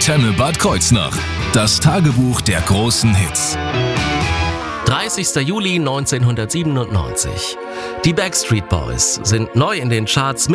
Antenne Bad Kreuznach. Das Tagebuch der großen Hits. 30. Juli 1997. Die Backstreet Boys sind neu in den Charts